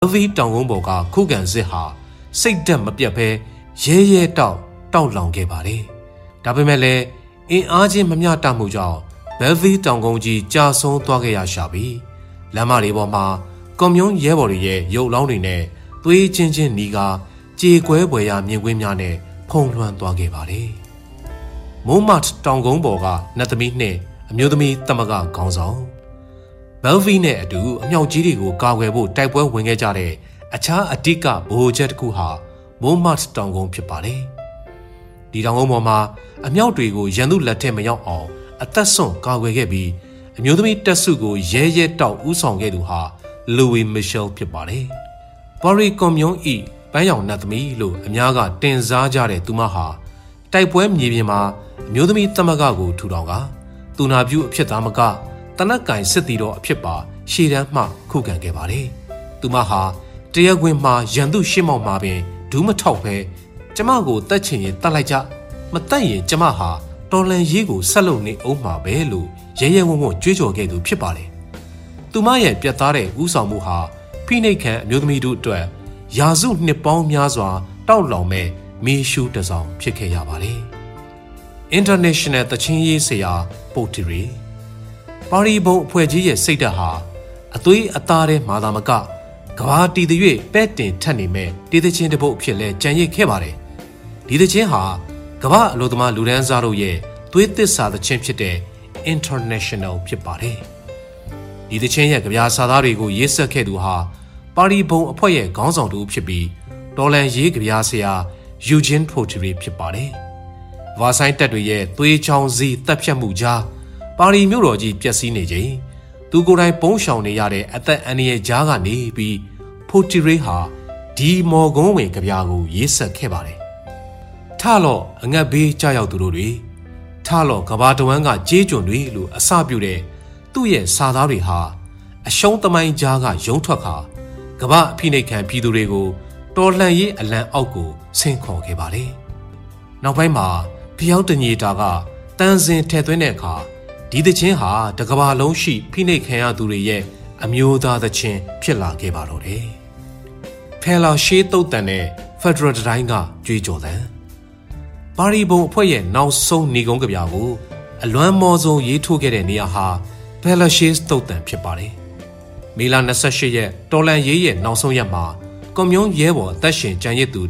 ဗီတောင်ကုန်းပေါ်ကခုခံစစ်ဟာစိတ်ဓာတ်မပြတ်ဘဲရဲတောက်လောင်ခဲ့ပါတယ်။ဒါပေမဲ့လည်းအင်အားချင်းမမျှတမှုကြောင့်ဘယ်လ်ဗီတောင်ကုန်းကြီးကြာဆုံးသွားခဲ့ရရှာပြီးလမ်းမတွေပေါ်မှာကွန်မြူနရဲဘော်တွေရဲ့ရုပ်လောင်းတွေနဲ့သွေးချင်းနီးကားကြေကွဲပွေရမြင်ကွင်းများနဲ့ဖုံလွှမ်းသွားခဲ့ပါတယ်။မိုးမတ်တောင်ကုန်းပေါ်ကနတ်သမီးနဲ့အမျိုးသမီးတမကခေါင်းဆောင်ဘယ်လ်ဗီနဲ့အတူအမြောက်ကြီးတွေကိုကာကွယ်ဖို့တိုက်ပွဲဝင်ခဲ့ကြတဲ့အခြားအဓိကဗဟိုချက်တစ်ခုဟာမိုးမတ်တောင်ကုန်းဖြစ်ပါတယ်။ဒီတောင်ကုန်းပေါ်မှာအမြောက်တွေကိုရန်သူလက်ထက်မရောက်အောင်အသက်ဆွန့်ကာကွယ်ခဲ့ပြီးအမျိုးသမီးတပ်စုကိုရဲတောက်ဦးဆောင်ခဲ့သူဟာလူဝီမီရှယ်ဖြစ်ပါတယ်။ပါရီကွန်မြူနဤပန်းရောင်နတ်သမီးလို့အများကတင်စားကြတဲ့သူမဟာတိုက်ပွဲမြေပြင်မှာအမျိုးသမီးသမဂ္ဂကိုထူထောင်ကသူနာပြုအဖြစ်သားမကတနက်ကင်စစ်တီတော်အဖြစ်ပါရှေ့တန်းမှခုခံခဲ့ပါတယ်။သူမဟာတရက်ခွင်မှာရန်သူရှေ့မောက်မှာပင်ဒူးမထောက်ပဲကျမကိုတတ်ချင်ရင်တတ်လိုက်ကြမတတ်ရင်ကျမဟာတော်လန်ရေးကိုဆက်လုပ်နေအောင်မှာပဲလို့ရဲဝံ့ကြွေးကြော်ခဲ့သူဖြစ်ပါတယ်။သူမရဲ့ပြတ်သားတဲ့ဥဆောင်မှုဟာဖိနှိပ်ခံအမျိုးသမီးတို့အတွက်ရာစုနှစ်ပေါင်းများစွာတောက်လောင်မဲ့မီးရှူးတစ်စောင်ဖြစ်ခဲ့ရပါတယ်။ International တချင်းရေးဆရာပိုတီရီပါရီဘုံအဖွဲ့ကြီးရဲ့စိတ်ဓာတ်ဟာအသွေးအသားထဲမှာသာမကကဘာတီတရွေ့ပဲ့တင်ထက်နေမဲ့တေးသချင်းတစ်ပုတ်ဖြစ်လဲကြံရစ်ခဲ့ပါတယ်။ဒီသချင်းဟာကမ္ဘာအလို့သမားလူဒန်းစားတို့ရဲ့သွေးသစ္စာသချင်းဖြစ်တဲ့ International ဖြစ်ပါတယ်။ဒီသချင်းရဲ့ကြပြစာသားတွေကိုရေးဆက်ခဲ့သူဟာပါရီဘုံအဖွဲ့ရဲ့ခေါင်းဆောင်တူဖြစ်ပြီးတော်လန်ရေးကြပြဆရာယူဂျင်ဖိုတီရီဖြစ်ပါတယ်။ဗာဆိုင်တပ်တွေရဲ့သွေးချောင်းစီးတပ်ဖြတ်မှုကြားပါရီမြို့တော်ကြီးပျက်စီးနေချိန်သူကိုယ်တိုင်ပုံးရှောင်နေရတဲ့အသက်အန္တရာယ်ကြားကနေပြီးဖိုတီရီဟာဒီမော်ကွန်းဝင်ကြပြကိုရေးဆက်ခဲ့ပါတယ်။ထလော့အငတ်ဘေးကြောက်ရောက်သူတို့တွေထလော့ကဘာတဝမ်းကကြေးကျွန်တွေလို့အစပြုတဲ့သူ့ရဲ့စာသားတွေဟာအရှုံးသမိုင်းကြားကရုံးထွက်ခါကဘာအဖိနှိပ်ခံပြည်သူတွေကိုတော်လှန်ရေးအလံအောက်ကိုဆင့်ခေါ်ခဲ့ပါတယ်။နောက်ပိုင်းမှာဖျောက်တညေတာကတန်စင်ထည့်သွင်းတဲ့အခါဒီသချင်းဟာတကဘာလုံးရှိဖိနှိပ်ခံရသူတွေရဲ့အမျိုးသားသချင်းဖြစ်လာခဲ့ပါတော့တယ်။ဖဲလာရှေးတုတ်တန်တဲ့ဖက်ဒရယ်တိုင်းကကြွေးကြော်သံပါရီဘုံအဖွဲ့ရဲ့နောက်ဆုံးနေကုန်းကြပြကိုအလွမ်းမော်ဆုံးရေးထိုးခဲ့တဲ့နေရာဟာဖဲလာရှေးတုတ်တန်ဖြစ်ပါတယ်။မေလ28ရက်တော်လန်ရေးရဲ့နောက်ဆုံးရက်မှာကွန်မြူနရဲဘော်အသက်ရှင်ကျန်ရစ်သူ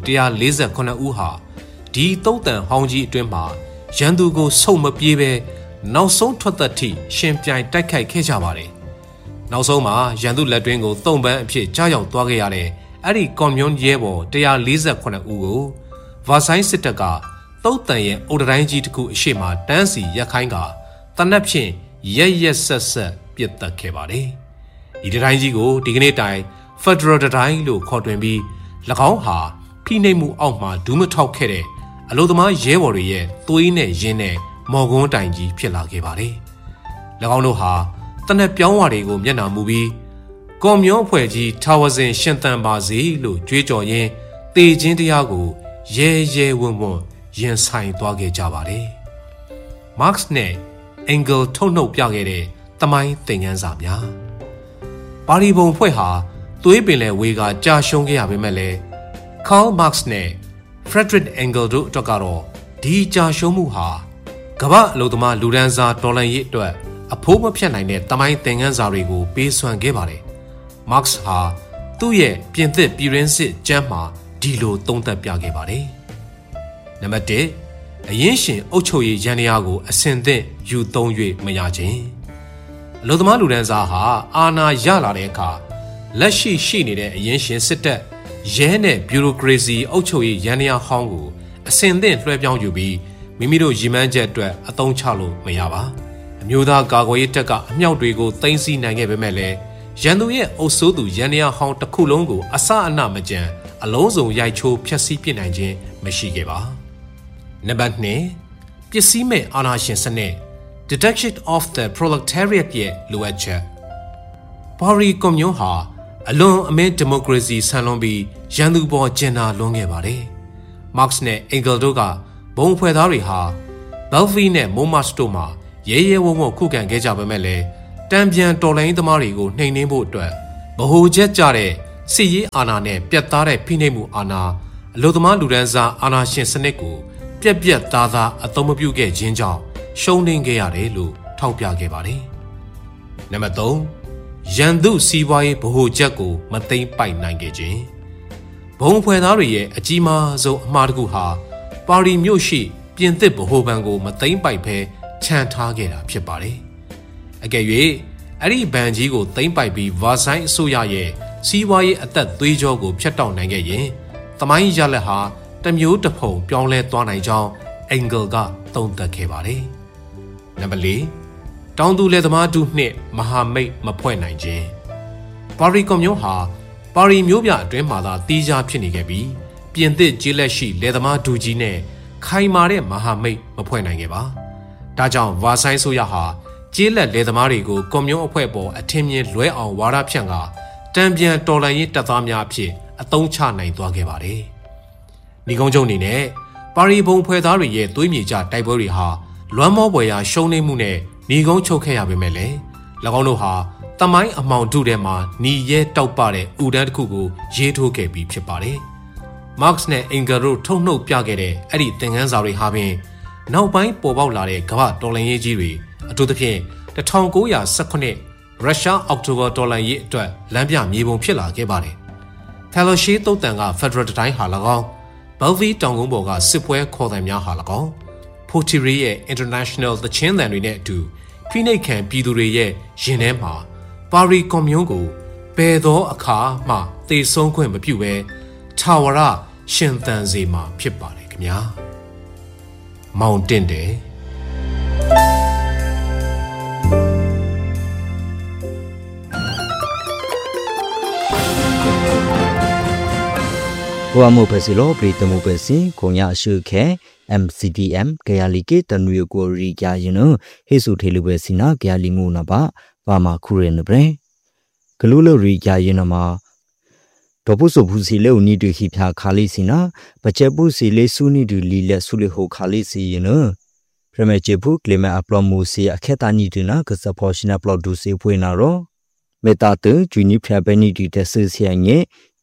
148ဦးဟာဒီတုတ်တန်ဟောင်းကြီးအတွင်းမှာရန်သူကိုဆုတ်မပြေးပဲနောက်ဆုံးထွက်သက်ထိရှင်ပြိုင်တိုက်ခိုက်ခဲ့ကြပါတယ်။နောက်ဆုံးမှာရန်သူလက်တွင်းကိုတုံပန်းအဖြစ်ကြားရောက်သွားခဲ့ရတဲ့အဲ့ဒီကွန်မြူနရဲဘော်148ဦးကိုဗာဆိုင်စစ်တပ်ကတုတ်တန်ရဲ့အုတ်တိုင်းကြီးတစ်ခုအရှိမတန်းစီရက်ခိုင်းကတနက်ဖြင့်ရက်ဆက်ပြစ်တက်ခဲ့ပါတယ်။ဒီတိုင်းကြီးကိုဒီကနေ့တိုင်ဖက်ဒရယ်တိုင်းလို့ခေါ်တွင်ပြီး၎င်းဟာဖိနှိပ်မှုအောက်မှာဒူးမထောက်ခဲ့တဲ့အလို့သမားရဲဘော်တွေရဲ့သွေးနဲ့ရင်းနဲ့မော်ကွန်းတိုင်ကြီးဖြစ်လာခဲ့ပါတယ်။၎င်းတို့ဟာတနက်ပြောင်းဝါတွေကိုမျက်နှာမူပြီးကွန်မြူနအဖွဲ့ကြီးထာဝစဉ်ရှင်သန်ပါစေလို့ကြွေးကြော်ရင်းတေခြင်းတရားကိုရဲဝံ့ရင်ဆိုင်သွားခဲ့ကြပါတယ်။ Marx နဲ့ Engels ထုတ်နှုတ်ပြခဲ့တဲ့သမိုင်းသင်ခန်းစာများပါရီဘုံအဖွဲ့ဟာသွေးပင်လယ်ဝေကကြာရှုံးခဲ့ရပေမဲ့လည်း Karl Marx နဲ့ Friedrich Engels တို့အတွက်ကတော့ဒီကြာရှုံးမှုဟာကမ္ဘာအလို့သမားလူဒန်းစားတော်လှန်ရေးအတွက်အဖိုးမဖြတ်နိုင်တဲ့သမိုင်းသင်ခန်းစာတွေကိုပေးစွမ်းခဲ့ပါတယ်။ Marx ဟာသူ့ရဲ့ပြင်သစ်ပြည်ရင်းစစ်ကျမ်းမှာဒီလိုသုံးသပ်ပြခဲ့ပါတယ်။နံပါတ်1အရင်းရှင်အုပ်ချုပ်ရေးယန္တရားကိုအစဉ်သင့်ယူသုံး၍မရခြင်းအလို့သမားလူဒန်းစားဟာအာဏာရလာတဲ့အခါလက်ရှိနေတဲ့အရင်းရှင်စစ်တပ်ရဲနဲ့ဘျူရိုကရေစီအုပ်ချုပ်ရေးယန္တရားဟောင်းကိုအစဉ်သင့်လွှဲပြောင်းယူပြီးမိမိတို့ရည်မှန်းချက်အတွက်အသုံးချလို့မရပါအမျိုးသားကာကွယ်ရေးတပ်ကအမြောက်တွေကိုသိမ်းဆည်းနိုင်ခဲ့ပေမဲ့လည်းရန်သူရဲ့အုပ်စိုးသူယန္တရားဟောင်းတစ်ခုလုံးကိုအစအနမကြံအလုံးစုံရိုက်ချိုးဖျက်ဆီးပစ်နိုင်ခြင်းမရှိခဲ့ပါနံပါတ်2ပစ္စည်းမဲ့အာဏာရှင်စနစ် Detection of the Proletariat ရဲ့လိုအပ်ချက်ပါရီကွန်မြူနဟာအလွန်အမင်းဒီမိုကရေစီဆန်လွန်ပြီးရန်သူပေါ်ကျင်နာလွန်ခဲ့ပါတယ်။ Marx နဲ့ Engels တို့ကဘုံဖွဲ့သားတွေဟာဘယ်လ်ဗီနဲ့မိုးမတ်တို့မှာရဲဝံ့ခုခံခဲ့ကြပေမဲ့လည်းတံပြန်တော်လိုင်းသမားတွေကိုနှိမ်နင်းဖို့အတွက်ဗဟိုချက်ကြတဲ့စစ်ရေးအာဏာနဲ့ပြတ်သားတဲ့ဖိနှိပ်မှုအာဏာအလို့သမားလူဒန်းစားအာဏာရှင်စနစ်ကိုပြက်ပြက်သားသားအသုံးမပြုခဲ့ခြင်းကြောင့်ရှုံးနိမ့်ခဲ့ရတယ်လို့ထောက်ပြခဲ့ပါတယ်။နံပါတ်3ရန်သူစီးပွားရေးဗဟိုချက်ကိုမသိမ်းပိုက်နိုင်ခဲ့ခြင်းဘုံဖွဲ့သားတွေရဲ့အကြီးမားဆုံးအမှားတစ်ခုဟာပါရီမြို့ရှိပြင်သစ်ဗဟိုဘဏ်ကိုမသိမ်းပိုက်ဘဲခြံထားခဲ့တာဖြစ်ပါတယ်။အကယ်၍အဲ့ဒီဘဏ်ကြီးကိုသိမ်းပိုက်ပြီးဗာဆိုင်အစိုးရရဲ့စီးပွားရေးအသက်သွေးကြောကိုဖျက်တောက်နိုင်ခဲ့ရင်သမိုင်းရလက်ဟာတမျိုးတစ်ဖုံပြောင်းလဲသွားနိုင်ကြောင်းအင်ဂယ်ကသုံးသပ်ခဲ့ပါတယ်။နံပါတ်4တောင်သူလယ်သမားတို့နှင့်မဟာမိတ်မဖွဲ့နိုင်ခြင်းပါရီကွန်မြူဟာပါရီမြို့ပြအတွင်းမှာသာတီးခြားဖြစ်နေခဲ့ပြီးပြင်သစ်ကျေးလက်ရှိလယ်သမားဒူကြီးနဲ့ခိုင်မာတဲ့မဟာမိတ်မဖွဲ့နိုင်ခဲ့ပါ။ဒါကြောင့်ဗာဆိုင်ဆိုရဟာကျေးလက်လယ်သမားတွေကိုကွန်မြူအဖွဲ့ပေါ်အထင်မြင်လွဲအောင်ဝါဒဖြန့်ကတံပြန်တော်လှန်ရေးတပ်သားများအဖြစ်အသုံးချနိုင်သွားခဲ့ပါတယ်။ညီကုန်းချုပ်အနေနဲ့ပါရီဘုံဖွဲ့သားတွေရဲ့သွေးမြေကျတိုက်ပွဲတွေဟာလွမ်းမောပွေရာရှုံးနိမ့်မှုနဲ့ညီကုန်းချုပ်ခဲ့ရပေမဲ့လည်း၎င်းတို့ဟာတမိုင်းအမောင်တုထဲမှာညီရဲတောက်ပတဲ့ဥဒန်းတစ်ခုကိုရေးထိုးခဲ့ပြီးဖြစ်ပါတယ်။ Marx နဲ့ Engels တို့ထုတ်နှုတ်ပြခဲ့တဲ့အဲ့ဒီသင်ခန်းစာတွေဟာပင်နောက်ပိုင်းပေါ်ပေါက်လာတဲ့ကမ္ဘာတော်လှန်ရေးကြီးတွေအထူးသဖြင့်1918ရုရှားအောက်တိုဘာတော်လှန်ရေးအတွက်လမ်းပြမြေပုံဖြစ်လာခဲ့ပါတယ်။ Fellowship တုတ်တန်က Federal တိုင်းဟာ၎င်းဘယ်လ်ဗီတောင်ကုန်းပေါ်ကစစ်ပွဲခေါ်သံများဟာ၎င်းဖိုတီရီရဲ့ International သချင်းသံတွေနဲ့အတူဖိနှိပ်ခံပြည်သူတွေရဲ့ရင်ထဲမှာပါရီကွန်မြူကိုဘယ်သောအခါမှသေဆုံးခွင့်မပြုဘဲထာဝရရှင်သန်စေမှာဖြစ်ပါတယ်ခင်ဗျာမောင်တင့်တယ်ဘဝမှုပဲစီလို့ပြည်တမှုပဲစီခုံရရှုခဲ MCDM ကရလီကေတနွေကိုရီကြရင်နဟေစုထေလူပဲစီနာကရလီငုနာပါဘာမခုရဲနပရေဂလူလရီကြရင်နမှာဒေါ်ပုစုဘူးစီလေဦးနီတူခိဖျာခါလေးစီနာပကျပုစီလေဆူနီတူလီလက်ဆူလေဟိုခါလေးစီရင်နပရမေချေဖုကလမအပလမူစီအခက်တာနီတူနာကစဖောရှင်အပလော့ဒူစီဖွေနာရောမေတာတဂျူနီဖျာဘဲနီတူတက်ဆစီယငေ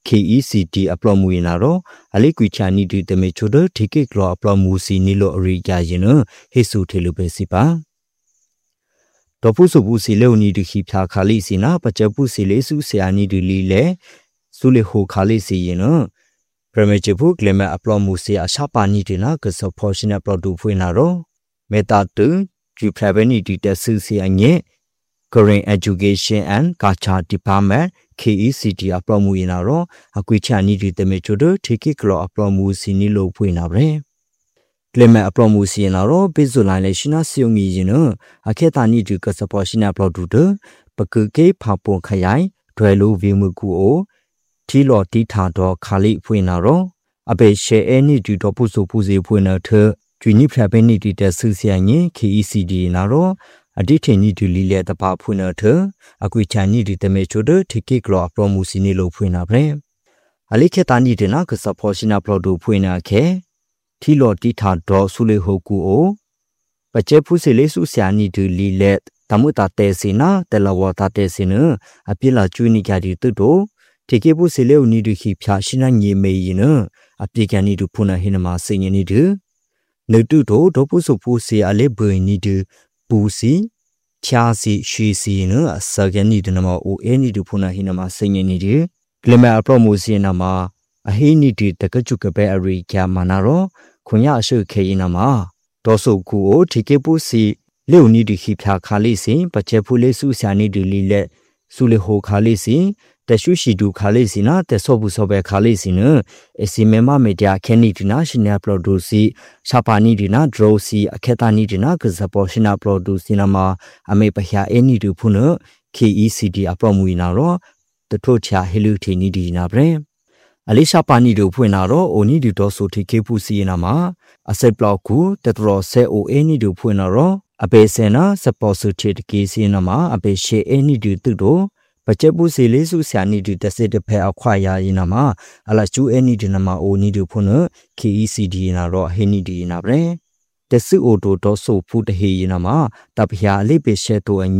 KECT အပလော့မူရင်လာတော့အလိကွီချာနီတူတမေချိုဒထိကေကလောအပလော့မူစီနီလိုအရိကြရင်ဟေဆုထေလူပဲစီပါဒေါ်ပုစုဘူးစီလေဦးနီတူခိဖျာခါလေးစီနာပကျပုစီလေစုဆရာနီတူလီလေဆူလေဟိုခါလေးစီရင်ပရမေချေဖုကလမအပလော့မူစီအရှာပါနီတေနာကစဖောရှင်အပလော့ဒူဖွေနာတော့မေတာတူဂျူဖရဘနီတီတက်ဆူစီအငဲKorean Education and Culture Department KECT အပလော့မူရင်လာတော့အကွေချာနီတီတမေချိုဒထိကေကလောအပလော့မူစီနီလိုဖွေနာပဲကလမအပလော့မူစီရင်လာတော့ဘေဇိုလိုင်းလေရှင်နာစီယုံကြီးရင်အခက်တာနီတူကစပေါ်ရှင်အပလော့ဒူတပကကေဖာပွန်ခရိုင်ဒွယ်လိုဗီမူကူအိုထီလော်တီထာတော့ခါလိဖွေနာတော့အဘေရှေအဲနီတူတော့ပုစုပူစီဖွေနာထဂျူနီဖရဘဲနီတီတက်ဆူစီယငင် KECD နာတော့အဒီထင်နီတူလီလေတပါဖွေနာထအကွေချာနီဒီတမေချိုဒထိကေကလောပရိုမူစီနီလိုဖွေနာပဲအလိခေတာနီဒနာကစဖောရှင်နာပရိုဒူဖွေနာခဲထီလော်တီထာဒေါ်ဆူလေဟိုကူအိုပကျဲဖူစီလေစုဆာနီဒူလီလေတမုတာတဲစီနာတဲလဝတာတဲစီနအပိလာကျွီနီကြဒီတုတိုထိကေဖူစီလေဦးနီဒူခိဖျာရှင်နာညေမေယင်အပိကန်နီဒူဖုနာဟိနမစိညနီဒူနေတုတိုဒေါ်ပုစုဖူစီအလေဘွေနီဒူပူစီချာစီရွှေစီနအစကန်နီဒနမအိုအဲနီဒူဖုနာဟိနမစိညနီဒီကလမအပရမိုစီနမအဟိနီဒီတကချုကပဲအရိကျမနာရောခွန်ရအရှုခေယနမဒေါ်ဆုကူအိုထိကေပူစီလေဦးနီဒီခိဖျာခါလေးစီပချေဖူလေးစုဆာနီဒီလီလက်ဆူလေဟိုခါလေးစီတရှုရှိဒူခါလေးစီနာတဆောဘူးဆောပဲခါလေးစီနအစီမေမမေဒီယာခဲနီဒီနာရှင်နာပရိုဒူစီရှာပါနီဒီနာဒရိုစီအခက်တာနီဒီနာကစပေါ်ရှင်နာပရိုဒူစီနာမအမေပရှာအဲနီဒူဖုန KECD အပရမူနာရောတထို့ချာဟီလူတီနီဒီနာဗရေအလိရှာပါနီဒူဖွင့်နာတော့အိုနီဒီတော်ဆိုတီကေဖူစီနာမအစက်ပလောက်ကူတတရောဆဲအိုအဲနီဒူဖွင့်နာတော့အပေစင်နာစပေါ်ဆူတီတကေစီနာမအပေရှေအဲနီဒူတုတိုပကျပုစီလေးစုဆာနီဒူတစစ်တဖဲအခွာယာရင်နာမအလကျူအဲနီဒီနာမအိုနီဒူဖုန KECD နာတော့ဟီနီဒီနာဗရေတဆူအိုတိုတော်ဆိုဖူတဟေရင်နာမတပယာလေးပေရှဲတိုအညက်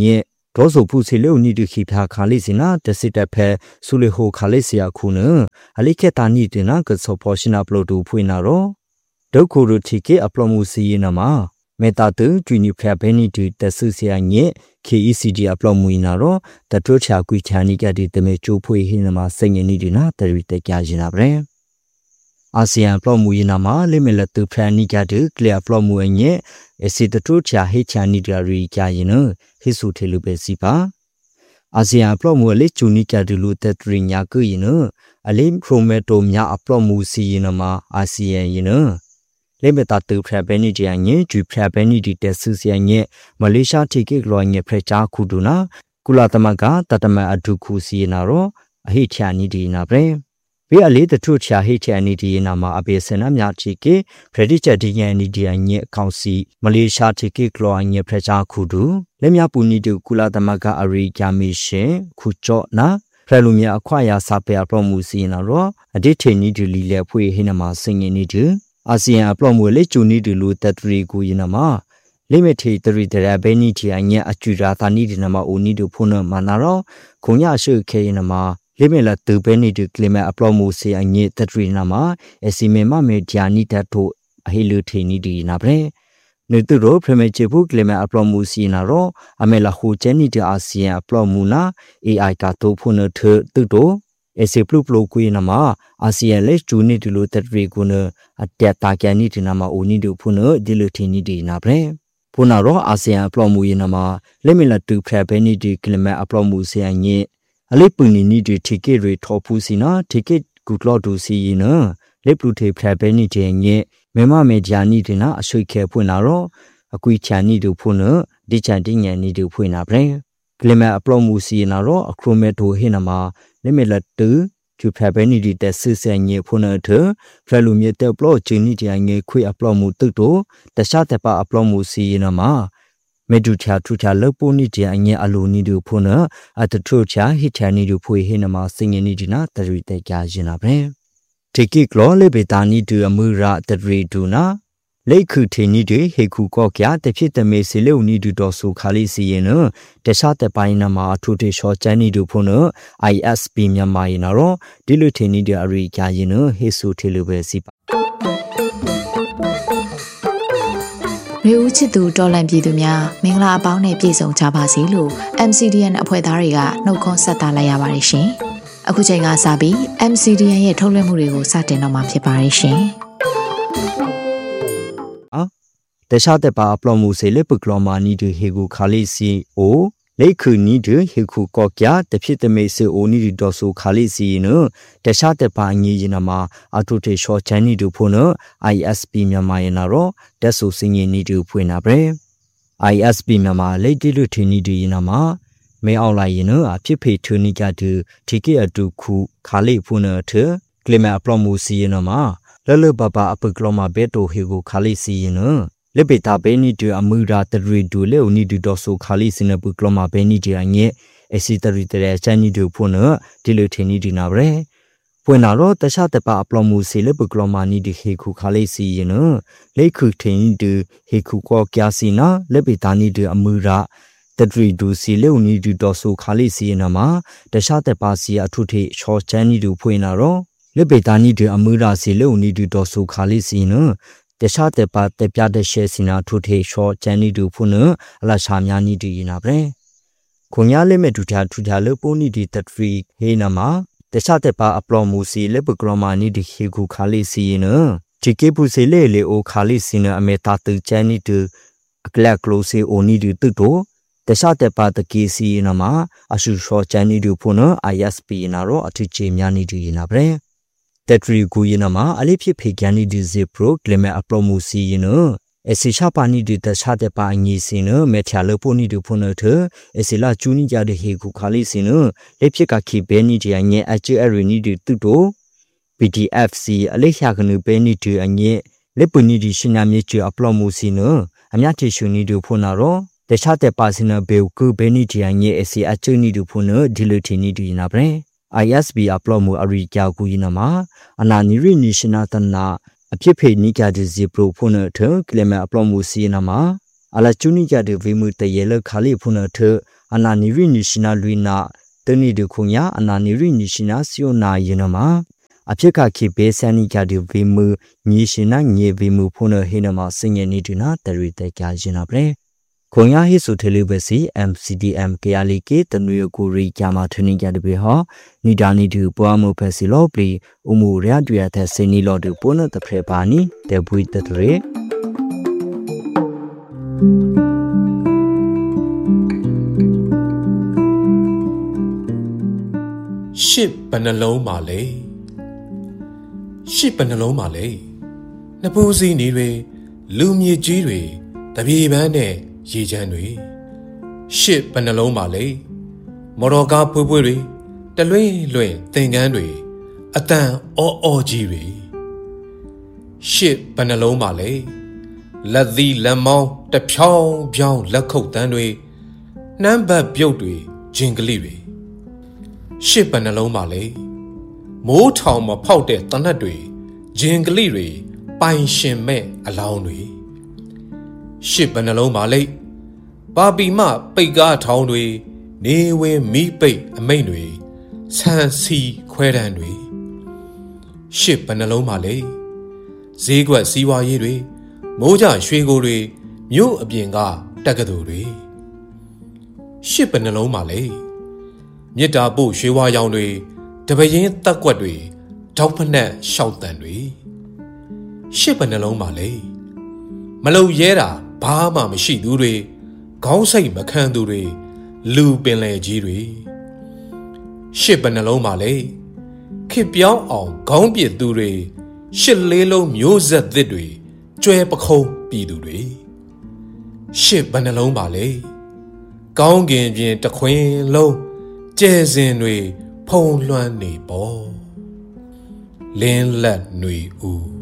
多数不是留你的其他卡里斯那，但是在拍苏里后卡里斯亚库呢，阿里克达尼的那个所破新阿布鲁普那罗，都可如提给阿布姆斯伊那嘛，没达到最尼拍贝尼的但是些嘢，KECD 阿布姆伊那罗，但做下规条尼个的没做配黑那嘛，生意尼的那，但是在家人那边。อาเซียนปลอมูยนามาเลเมลตุพรานิกาดเคลียปลอมูเงเอสิตตุชาเฮชานิดารีกายินฮิสุเทลุเบสิปาอาเซียนปลอมูเลจูนิกาดลุเตตริญากุยินอเลโครเมโตมยาปลอมูซียินมาอาเซียนยินเลเมตาตุพราเบนิจยาเงจุพราเบนิดิเตสุเซียเงมาเลเซียทิเกกลอยเงพระจาคูดูนากุลาตมกาตัตมะอดุคูซีนาโรอหิชานิดีนาเปรเวอลีตทุชาเฮชานิดีนามาอเบสนามยาจิเกพระดิจดิญานิดีเงคาวซีมาเลเซียทิเกกลอยเงพระจาคูดูเลมยาปุนิดุกุลาตมกาอริกามิเชคูจอนาพระลุมยาควายาซาเปียปลอมูซีนาโรอดิเทนิดุลีเลพุยเฮนามาสิงนิดุอาเซียนปลอมูเลจูนิดุลูตัตรีกูยินามาเลเมเทตริเตระเบนิทีอัญญะอจุราตานิดินามาโอนิดุพุนมานาโรคงยาชื่อเคยนามาเลเมลตูเบนิดุเคลเมอปลอมูซีอัญญะตัตรีนามาเอซิเมมาเมจานิตาโตอหิลุเทนิดีนาเปรนึตุโรพระเมเจบุเคลเมอปลอมูซีนาโรอเมลาโฮเจนิดอาเซียนปลอมูนาเอไอกาโตพุนเถตุโตเอเซปลุปโลกุยนามาอาเซียนเลจูนิดุลูตัตรีกุนอเตตาแกนิดินามาโอนิดุพุนดิลุเทนิดีนาเปรพุนาโรอาเซียนปลอมูยนามาเลเมลตูพระเบนิดุเคลเมอปลอมูซีอัญญะอเลปุนินิดุทิเกเรทอพูซีนาทิเกกุตลอดูซียินเลปลุเทพระเบนิเจเงเมมาเมจานิดินาอสุยเคพุนาโรอกุยชานิดุพุนดิจันติญานิดุพุนาเปรเคลเมอปลอมูซีนาโรอครเมโตเฮนามาเลเมลตูจุพระเบนิดิเตซึเซเงพุนเถพระลุเมเตปลอจินิดิเงคุยอปลอมูตุโตตชาเตปาอปลอมูซีนามาเมดูชาทุชาเลปูนิดิอัญญะอลูนิดุพุนอัตทุชาฮิชานิดุพุยเฮนามาสิงนิดินาตริเตกาจินาเปรทิกิกลอเลเบตานิดุอมุระตริดุนาเลคุเทนิดุเฮคุกอกยาเตพิตเมสิเลอุนิดุดอสุคาลิซีเยนเตชาเตปายนามาทุเทชอจานิดุพุน ISP မြမာယနာရောဒီလိုထင်းနေတဲ့အရိကာယင်ဟေဆုထေလိုပဲစီပါရေဦးချစ်သူတော်လန်ပြည်သူများမင်္ဂလာအပေါင်းနဲ့ပြည့်စုံကြပါစေလို့ MCDN အဖွဲ့သားတွေကနှုတ်ခွန်းဆက်တာလိုက်ရပါတယ်ရှင်။အခုချိန်ကစပြီး MCDN ရဲ့ထုတ်လွှင့်မှုတွေကိုစတင်တော့မှာဖြစ်ပါတယ်ရှင်။တခြားတဲ့ပါပလော်မှုစေလေပကလော်မာနီဒဟေကူခါလီစီအိုလေခုနီဒဟေခုကောကျတဖြစ်တမေစေအိုနီဒီဒေါ်ဆူခါလီစီနတခြားတဲ့ပါငီရင်နာအထုတေရှောချန်နီဒူဖို့န ISP မြန်မာယနာရောတက်ဆူစင်ရင်နီဒူဖွင့်နာပဲ ISP မြန်မာလေတီလူထင်းနီဒီယနာမှာမဲအောင်လိုက်ရင်အဖြစ်ဖေထူနီကတူတီကေအတူခုခါလီဖို့နထကလီမာပလော်မှုစီယနာမှာလလဘဘာအပကလောမာဘေတိုဟေကူခါလီစီယနလေပေတာဘေနီတူအမူရာတရီဒူလေဦးနီဒူဒေါ်ဆူခါလီစနပုကလမဘေနီဒီအငဲအစီတရီတရချန်နီဒူဖို့နဒီလိုထင်းနီဒီနာပဲပွင့်လာတော့တခြားတပါအပလော်မှုစီလေပုကလမနီဒီခေခုခါလီစီယနလေခုထင်းဒူဟေခုကောကျာစီနာလေပေတာနီဒူအမူရာတရီဒူစီလေဦးနီဒူဒေါ်ဆူခါလီစီယနမှာတခြားတပါစီအထုထေချောချန်နီဒူဖွင့်လာတော့လေပေတာနီဒူအမူရာစီလေဦးနီဒူဒေါ်ဆူခါလီစီနတခြားတဲ့ပါတဲ့ပြတဲ့ရှဲစီနာထုထေရှောချန်နီဒူဖုနအလာရှာများနီဒီနာပဲခွန်ရလေးမဲ့ဒူတာထူတာလို့ပိုနီဒီတထရီဟေနာမှာတခြားတဲ့ပါအပလော်မူစီလေပကရမာနီဒီခေကူခါလီစီနဂျီကေပူစီလေလေအိုခါလီစီနအမေတာတူချန်နီတူအကလက်ကလိုစီအိုနီဒီတူတိုတခြားတဲ့ပါတကီစီနာမှာအရှုရှောချန်နီဒူဖုန ISP နာရောအထူးချေများနီဒီနာပဲတက်ထရီကူယနာမှာအလေးဖြစ်ဖေကန်နီဒီဇေပရိုကလမေအပလိုမူစီယနအစီချပါနီဒီတခြားတဲ့ပါငီစင်နမေထလပိုနီဒူဖုန်ထအစီလာချူနီကြတဲ့ဟေကူခါလီစင်နလက်ဖြစ်ကခိဘဲနီဒီအငဲအချေအရီနီဒီတူတို PDFC အလေးချကနုဘဲနီဒီအငဲလက်ပနီဒီရှင်နာမြေချအပလိုမူစီနအမြတ်ချရှူနီဒူဖုန်နာရောတခြားတဲ့ပါစင်နဘေကူဘဲနီဒီအငဲအစီအချေနီဒူဖုန်ဒီလိုတီနီဒီနာပဲISB အပလော်မှုအရိကာကူယနာမှာအနာနီရီနီရှင်နာတနာအဖြစ်ဖေနီကတဲ့ဇီပရိုဖုန်ထကလမအပလော်မှုစီနာမှာအလာချူနီကတဲ့ဝေမှုတရေလခါလီဖုန်ထအနာနီရီနီရှိနာလူနာတနီဒခုညာအနာနီရီနီရှိနာစီယိုနာယနမအဖြစ်ကခိဘေဆန်နီကဒီဗီမူညီရှိနာညေဗီမူဖုန်ဟေနမစင်ငယ်နီဒနာတရီတေကြယနာပရေခွန်ရဟိဆုထေလူပဲစီ MCDM ကရလီကေတနွေကိုရီကြမှာထင်းကြတဲ့ဘေဟောနီဒါနီတူပွားမှုဖက်စီလောပလီဥမှုရတူရတဲ့စင်နီလောတူပုနတဖရေပါနီတေဘွိတတရေရှစ်ဘယ်နှလုံးပါလဲရှစ်ဘယ်နှလုံးပါလဲနှစ်ပူးစီနေတွေလူမြေကြီးတွေတပြေပန်းနဲ့ရေချမ်းတွေရှစ်ဘယ်နှလုံးပါလဲမော်တော်ကားဖွေးဖွေးတွေတလွင့်လွင့်သင်္ကန်းတွေအတန်အော်ကြီးတွေရှစ်ဘယ်နှလုံးပါလဲလက်သီးလက်မောင်းတဖြောင်းဖြောင်းလက်ခုပ်တန်းတွေနှမ်းဘတ်ပြုတ်တွေဂျင်ကလေးတွေရှစ်ဘယ်နှလုံးပါလဲမိုးထောင်မဖောက်တဲ့တနတ်တွေဂျင်ကလေးတွေပိုင်ရှင်မဲ့အလောင်းတွေရှစ်ဘယ်နှလုံးပါလဲပါပီမပိတ်ကားထောင်တွေနေဝင်မိပိတ်အမိတ်တွေဆန်စီခွဲတန်းတွေရှစ်ဘယ်နှလုံးပါလဲဈေးကွက်စီးပွားရေးတွေမိုးကြရွှေကိုတွေမြို့အပြင်ကတက္ကသိုလ်တွေရှစ်ဘယ်နှလုံးပါလဲမြစ်တာပို့ရွှေဝါရောင်တွေတပရင်တက်ကွက်တွေထောက်ဖက်နဲ့ရှောက်တန်တွေရှစ်ဘယ်နှလုံးပါလဲမလုံရဲတာဘာမှမရှိသူတွေခေါင်းစိတ်မခံသူတွေလူပင်လေကြီးတွေရှစ်ဘယ်နှလုံးပါလဲခေပြောင်းအောင်ခေါင်းပြစ်သူတွေရှစ်လေးလုံးမျိုးဆက်သစ်တွေကျွဲပခုံးပြည်သူတွေရှစ်ဘယ်နှလုံးပါလဲကောင်းကင်ပြင်တခွင်လုံးကျဲစင်တွေဖုံလွှမ်းနေပေါ်လင်းလက်ຫນွေဦး